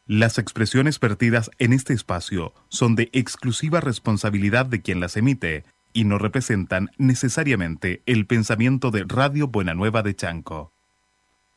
Las expresiones vertidas en este espacio son de exclusiva responsabilidad de quien las emite y no representan necesariamente el pensamiento de Radio Buena Nueva de Chanco.